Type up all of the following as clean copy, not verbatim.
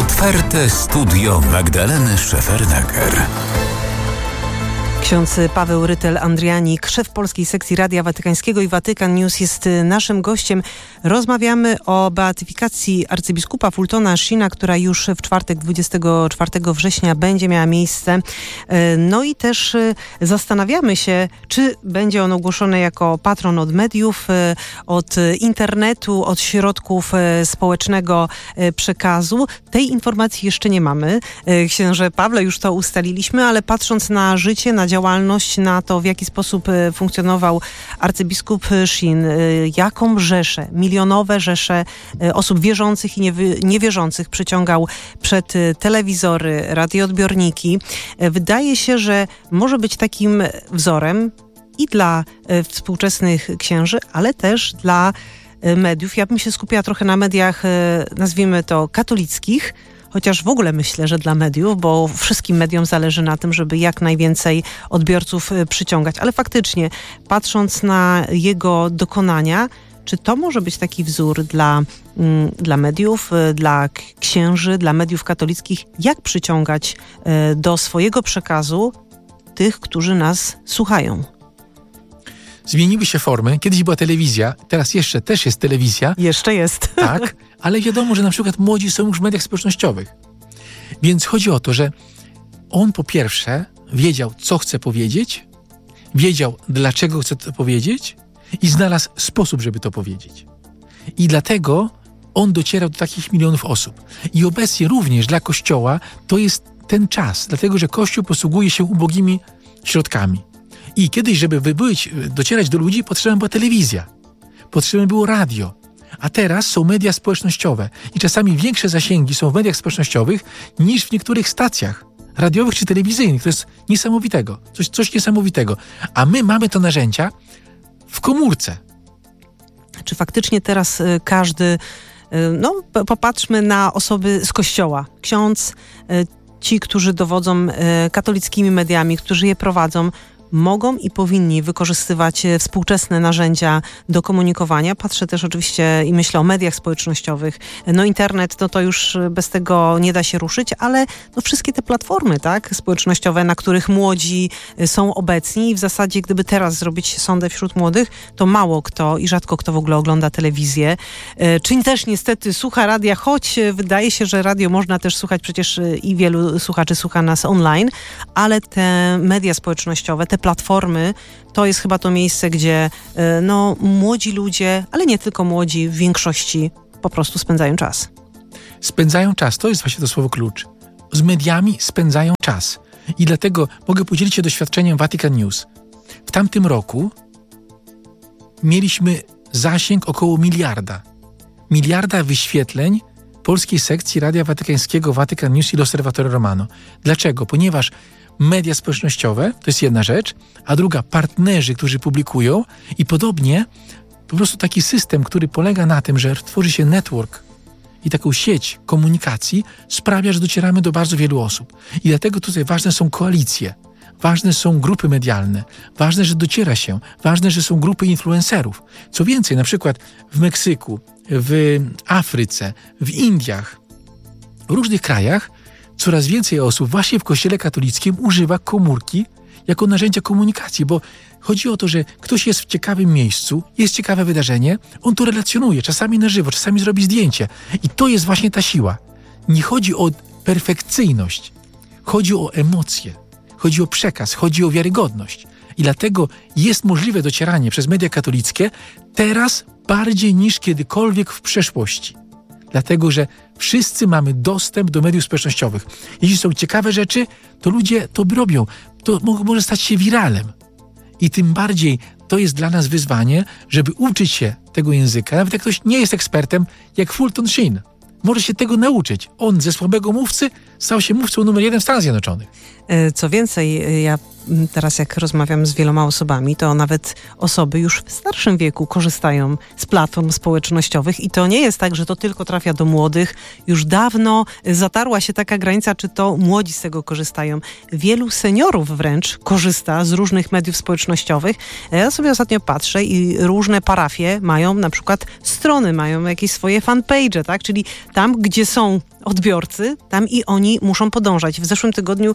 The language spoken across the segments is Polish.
Otwarte studio Magdaleny Szefernaker. Ksiądz Paweł Rytel-Andrianik, szef polskiej sekcji Radia Watykańskiego i Vatican News jest naszym gościem. Rozmawiamy o beatyfikacji arcybiskupa Fultona Sheena, która już w czwartek 24 września będzie miała miejsce. No i też zastanawiamy się, czy będzie on ogłoszony jako patron od mediów, od internetu, od środków społecznego przekazu. Tej informacji jeszcze nie mamy. Księże Pawle, już to ustaliliśmy, ale patrząc na życie, na działalność, na to, w jaki sposób funkcjonował arcybiskup Sheen, jaką rzeszę, milionowe rzesze osób wierzących i niewierzących przyciągał przed telewizory, radioodbiorniki. Wydaje się, że może być takim wzorem i dla współczesnych księży, ale też dla mediów. Ja bym się skupiła trochę na mediach, nazwijmy to katolickich, chociaż w ogóle myślę, że dla mediów, bo wszystkim mediom zależy na tym, żeby jak najwięcej odbiorców przyciągać. Ale faktycznie, patrząc na jego dokonania, czy to może być taki wzór dla mediów, dla księży, dla mediów katolickich, jak przyciągać do swojego przekazu tych, którzy nas słuchają? Zmieniły się formy. Kiedyś była telewizja, teraz jeszcze też jest telewizja. Jeszcze jest. Tak, ale wiadomo, że na przykład młodzi są już w mediach społecznościowych. Więc chodzi o to, że on po pierwsze wiedział, co chce powiedzieć, wiedział, dlaczego chce to powiedzieć i znalazł sposób, żeby to powiedzieć. I dlatego on docierał do takich milionów osób. I obecnie również dla Kościoła to jest ten czas, dlatego że Kościół posługuje się ubogimi środkami. I kiedyś, żeby docierać do ludzi, potrzebna była telewizja, potrzebne było radio, a teraz są media społecznościowe i czasami większe zasięgi są w mediach społecznościowych niż w niektórych stacjach radiowych czy telewizyjnych. To jest niesamowitego, coś niesamowitego. A my mamy to narzędzia w komórce. Czy faktycznie teraz każdy, popatrzmy na osoby z Kościoła, ksiądz, ci, którzy dowodzą katolickimi mediami, którzy je prowadzą, mogą i powinni wykorzystywać współczesne narzędzia do komunikowania. Patrzę też oczywiście i myślę o mediach społecznościowych. Internet, to już bez tego nie da się ruszyć, ale wszystkie te platformy, tak, społecznościowe, na których młodzi są obecni i w zasadzie gdyby teraz zrobić sondę wśród młodych, to mało kto i rzadko kto w ogóle ogląda telewizję. Czy też niestety słucha radia, choć wydaje się, że radio można też słuchać, przecież i wielu słuchaczy słucha nas online, ale te media społecznościowe, te platformy, to jest chyba to miejsce, gdzie młodzi ludzie, ale nie tylko młodzi, w większości po prostu spędzają czas. Spędzają czas, to jest właśnie to słowo klucz. Z mediami spędzają czas. I dlatego mogę podzielić się doświadczeniem Vatican News. W tamtym roku mieliśmy zasięg około miliarda wyświetleń polskiej sekcji Radia Watykańskiego, Vatican News i L'Osservatore Romano. Dlaczego? Ponieważ media społecznościowe to jest jedna rzecz, a druga partnerzy, którzy publikują i podobnie po prostu taki system, który polega na tym, że tworzy się network i taką sieć komunikacji sprawia, że docieramy do bardzo wielu osób. I dlatego tutaj ważne są koalicje, ważne są grupy medialne, ważne, że dociera się, ważne, że są grupy influencerów. Co więcej, na przykład w Meksyku, w Afryce, w Indiach, w różnych krajach coraz więcej osób właśnie w Kościele katolickim używa komórki jako narzędzia komunikacji, bo chodzi o to, że ktoś jest w ciekawym miejscu, jest ciekawe wydarzenie, on to relacjonuje, czasami na żywo, czasami zrobi zdjęcie. I to jest właśnie ta siła. Nie chodzi o perfekcyjność, chodzi o emocje, chodzi o przekaz, chodzi o wiarygodność. I dlatego jest możliwe docieranie przez media katolickie teraz bardziej niż kiedykolwiek w przeszłości. Dlatego, że wszyscy mamy dostęp do mediów społecznościowych. Jeśli są ciekawe rzeczy, to ludzie to robią. To może stać się wiralem. I tym bardziej to jest dla nas wyzwanie, żeby uczyć się tego języka. Nawet jak ktoś nie jest ekspertem, jak Fulton Sheen, może się tego nauczyć. On ze słabego mówcy stał się mówcą numer 1 w Stanach Zjednoczonych. Co więcej, ja teraz jak rozmawiam z wieloma osobami, to nawet osoby już w starszym wieku korzystają z platform społecznościowych i to nie jest tak, że to tylko trafia do młodych. Już dawno zatarła się taka granica, czy to młodzi z tego korzystają. Wielu seniorów wręcz korzysta z różnych mediów społecznościowych. Ja sobie ostatnio patrzę i różne parafie mają na przykład strony, mają jakieś swoje fanpage, tak? Czyli tam, gdzie są odbiorcy, tam i oni muszą podążać. W zeszłym tygodniu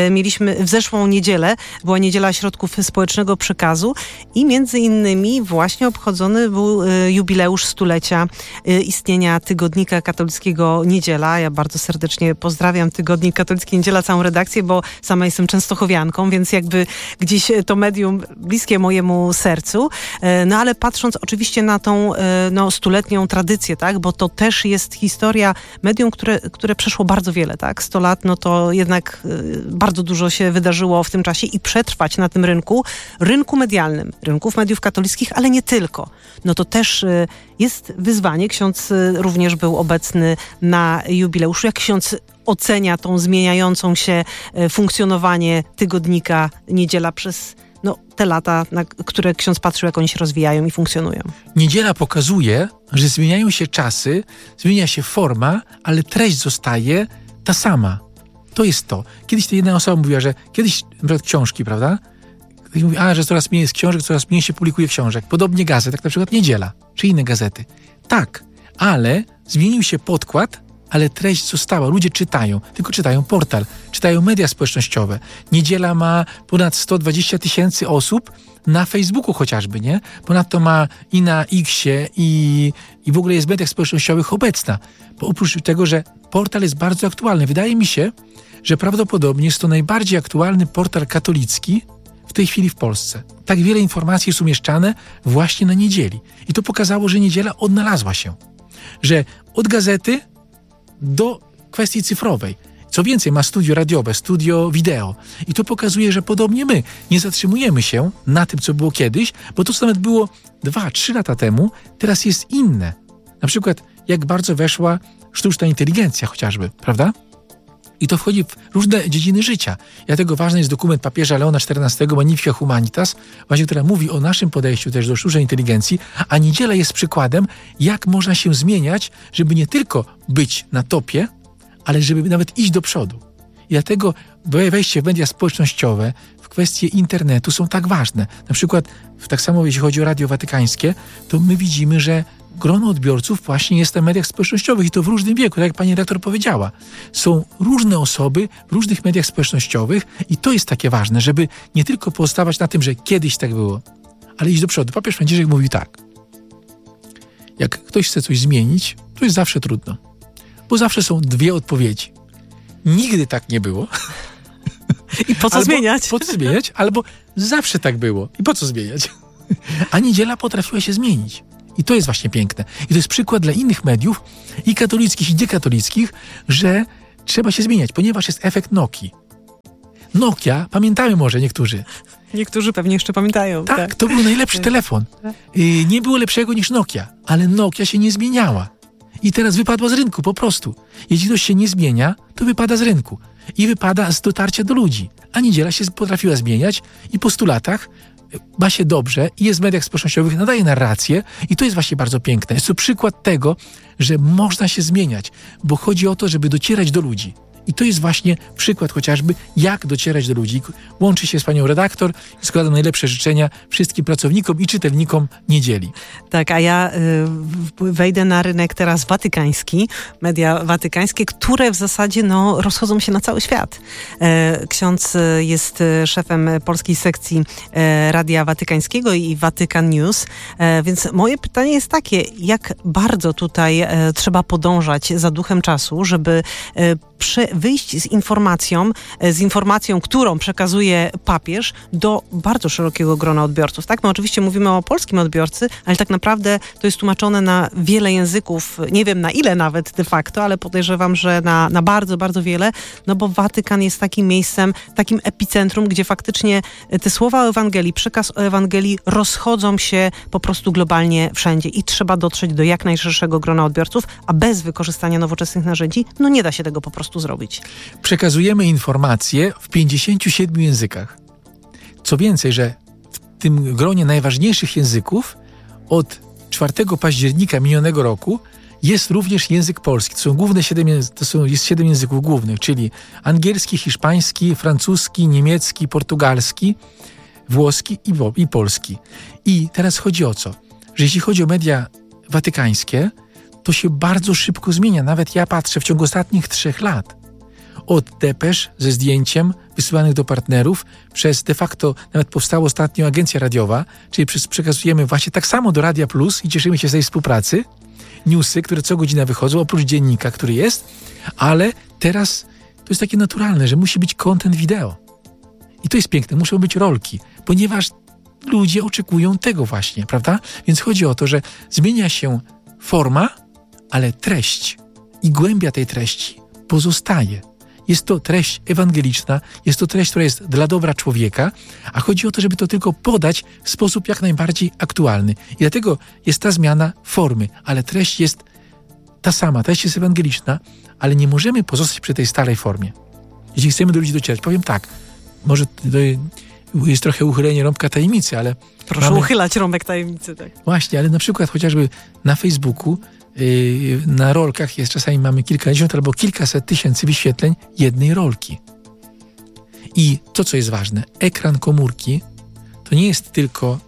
w zeszłą niedzielę była Niedziela Środków Społecznego Przekazu i między innymi właśnie obchodzony był jubileusz stulecia istnienia Tygodnika Katolickiego Niedziela. Ja bardzo serdecznie pozdrawiam Tygodnik Katolicki Niedziela, całą redakcję, bo sama jestem częstochowianką, więc jakby gdzieś to medium bliskie mojemu sercu. No ale patrząc oczywiście na tą stuletnią tradycję, tak, bo to też jest historia medium, które przeszło bardzo wiele, tak? 100 lat, no to jednak bardzo dużo się wydarzyło w tym czasie i przetrwać na tym rynku medialnym, rynków mediów katolickich, ale nie tylko. No to też jest wyzwanie. Ksiądz również był obecny na jubileuszu. Jak ksiądz ocenia tą zmieniającą się funkcjonowanie Tygodnika Niedziela przez te lata, na które ksiądz patrzył, jak oni się rozwijają i funkcjonują? Niedziela pokazuje, że zmieniają się czasy, zmienia się forma, ale treść zostaje ta sama. To jest to. Kiedyś ta jedna osoba mówiła, że kiedyś, na przykład książki, prawda? Ktoś mówi, że coraz mniej jest książek, coraz mniej się publikuje książek. Podobnie gazet, jak na przykład Niedziela, czy inne gazety. Tak, ale zmienił się podkład, ale treść została. Ludzie czytają, tylko czytają portal, czytają media społecznościowe. Niedziela ma ponad 120 000 osób na Facebooku chociażby, nie? Ponadto ma i na X-ie i w ogóle jest w mediach społecznościowych obecna. Bo oprócz tego, że portal jest bardzo aktualny. Wydaje mi się, że prawdopodobnie jest to najbardziej aktualny portal katolicki w tej chwili w Polsce. Tak wiele informacji jest umieszczane właśnie na niedzieli. I to pokazało, że Niedziela odnalazła się. Że od gazety do kwestii cyfrowej. Co więcej, ma studio radiowe, studio wideo. I to pokazuje, że podobnie my nie zatrzymujemy się na tym, co było kiedyś, bo to, co nawet było 2-3 lata temu, teraz jest inne. Na przykład, jak bardzo weszła sztuczna inteligencja chociażby, prawda? I to wchodzi w różne dziedziny życia. Dlatego ważny jest dokument papieża Leona XIV, Magnificat Humanitas, właśnie, która mówi o naszym podejściu też do sztucznej inteligencji, a Niedziela jest przykładem, jak można się zmieniać, żeby nie tylko być na topie, ale żeby nawet iść do przodu. I dlatego wejście w media społecznościowe, w kwestie internetu są tak ważne. Na przykład, tak samo jeśli chodzi o Radio Watykańskie, to my widzimy, że grono odbiorców właśnie jest na mediach społecznościowych i to w różnym wieku, tak jak pani redaktor powiedziała. Są różne osoby w różnych mediach społecznościowych i to jest takie ważne, żeby nie tylko pozostawać na tym, że kiedyś tak było, ale iść do przodu. Papież Franciszek mówił tak. Jak ktoś chce coś zmienić, to jest zawsze trudno. Bo zawsze są dwie odpowiedzi. Nigdy tak nie było. I po co zmieniać? Po co zmieniać? Albo zawsze tak było. I po co zmieniać? A Niedziela potrafiła się zmienić. I to jest właśnie piękne. I to jest przykład dla innych mediów, i katolickich, i niekatolickich, że trzeba się zmieniać, ponieważ jest efekt Nokii. Nokia, pamiętamy może niektórzy. Niektórzy pewnie jeszcze pamiętają. Tak, to był najlepszy telefon. Nie było lepszego niż Nokia, ale Nokia się nie zmieniała. I teraz wypadła z rynku po prostu. Jeśli ktoś się nie zmienia, to wypada z rynku. I wypada z dotarcia do ludzi. A Niedziela się potrafiła zmieniać i po 100 latach ma się dobrze i jest w mediach społecznościowych, nadaje narrację i to jest właśnie bardzo piękne. Jest to przykład tego, że można się zmieniać, bo chodzi o to, żeby docierać do ludzi. I to jest właśnie przykład chociażby, jak docierać do ludzi. Łączy się z panią redaktor i składam najlepsze życzenia wszystkim pracownikom i czytelnikom Niedzieli. Tak, a ja wejdę na rynek teraz watykański, media watykańskie, które w zasadzie rozchodzą się na cały świat. Ksiądz jest szefem polskiej sekcji Radia Watykańskiego i Vatican News, więc moje pytanie jest takie, jak bardzo tutaj trzeba podążać za duchem czasu, żeby wyjść z informacją, którą przekazuje papież do bardzo szerokiego grona odbiorców. Tak? My oczywiście mówimy o polskim odbiorcy, ale tak naprawdę to jest tłumaczone na wiele języków, nie wiem na ile nawet de facto, ale podejrzewam, że na bardzo, bardzo wiele, bo Watykan jest takim miejscem, takim epicentrum, gdzie faktycznie te słowa o Ewangelii, przekaz o Ewangelii rozchodzą się po prostu globalnie wszędzie i trzeba dotrzeć do jak najszerszego grona odbiorców, a bez wykorzystania nowoczesnych narzędzi, nie da się tego po prostu zrobić. Przekazujemy informacje w 57 językach. Co więcej, że w tym gronie najważniejszych języków od 4 października minionego roku jest również język polski. To są główne jest 7 języków głównych, czyli angielski, hiszpański, francuski, niemiecki, portugalski, włoski i polski. I teraz chodzi o co? Że jeśli chodzi o media watykańskie, to się bardzo szybko zmienia. Nawet ja patrzę w ciągu ostatnich 3 lat. Od depesz ze zdjęciem wysyłanych do partnerów, przez de facto nawet powstała ostatnio agencja radiowa, czyli przekazujemy właśnie tak samo do Radia Plus i cieszymy się z tej współpracy, newsy, które co godzina wychodzą, oprócz dziennika, który jest, ale teraz to jest takie naturalne, że musi być content wideo. I to jest piękne, muszą być rolki, ponieważ ludzie oczekują tego właśnie, prawda? Więc chodzi o to, że zmienia się forma, ale treść i głębia tej treści pozostaje. Jest to treść ewangeliczna, jest to treść, która jest dla dobra człowieka, a chodzi o to, żeby to tylko podać w sposób jak najbardziej aktualny. I dlatego jest ta zmiana formy, ale treść jest ta sama, treść jest ewangeliczna, ale nie możemy pozostać przy tej starej formie. Jeśli chcemy do ludzi docierać, powiem tak, może to jest trochę uchylenie rąbka tajemnicy, ale... Proszę uchylać rąbek tajemnicy, tak. Właśnie, ale na przykład chociażby na Facebooku na rolkach jest czasami mamy kilkadziesiąt albo kilkaset tysięcy wyświetleń jednej rolki. I to, co jest ważne, ekran komórki to nie jest tylko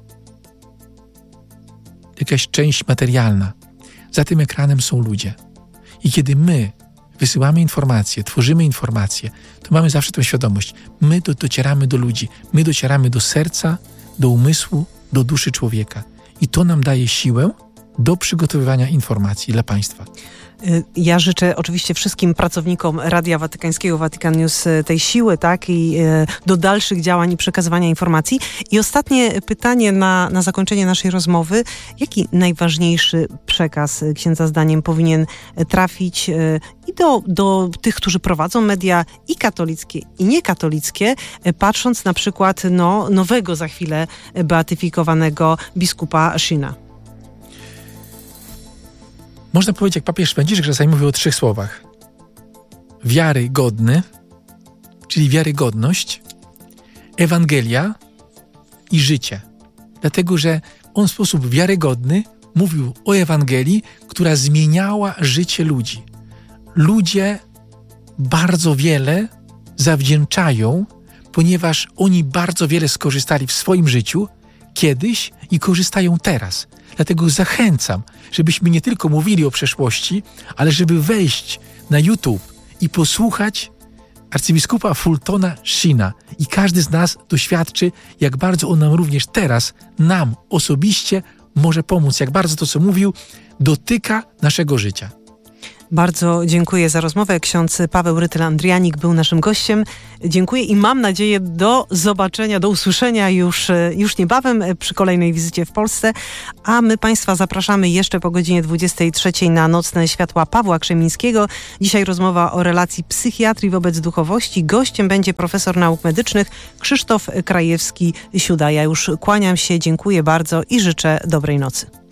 jakaś część materialna. Za tym ekranem są ludzie. I kiedy my wysyłamy informacje, tworzymy informacje, to mamy zawsze tę świadomość. My docieramy do ludzi, my docieramy do serca, do umysłu, do duszy człowieka. I to nam daje siłę do przygotowywania informacji dla państwa. Ja życzę oczywiście wszystkim pracownikom Radia Watykańskiego, Vatican News tej siły, tak, i do dalszych działań i przekazywania informacji. I ostatnie pytanie na zakończenie naszej rozmowy. Jaki najważniejszy przekaz księdza zdaniem powinien trafić i do tych, którzy prowadzą media i katolickie, i niekatolickie, patrząc na przykład nowego za chwilę beatyfikowanego biskupa Shina? Można powiedzieć, jak papież Franciszek czasami mówił o 3 słowach. Wiarygodny, czyli wiarygodność, Ewangelia i życie. Dlatego, że on w sposób wiarygodny mówił o Ewangelii, która zmieniała życie ludzi. Ludzie bardzo wiele zawdzięczają, ponieważ oni bardzo wiele skorzystali w swoim życiu kiedyś i korzystają teraz. Dlatego zachęcam, żebyśmy nie tylko mówili o przeszłości, ale żeby wejść na YouTube i posłuchać arcybiskupa Fultona Shina. I każdy z nas doświadczy, jak bardzo on nam również teraz, nam osobiście może pomóc, jak bardzo to, co mówił, dotyka naszego życia. Bardzo dziękuję za rozmowę. Ksiądz Paweł Rytyl-Andrianik był naszym gościem. Dziękuję i mam nadzieję do zobaczenia, do usłyszenia już niebawem przy kolejnej wizycie w Polsce. A my Państwa zapraszamy jeszcze po godzinie 23 na Nocne Światła Pawła Krzemińskiego. Dzisiaj rozmowa o relacji psychiatrii wobec duchowości. Gościem będzie profesor nauk medycznych Krzysztof Krajewski-Siuda. Ja już kłaniam się, dziękuję bardzo i życzę dobrej nocy.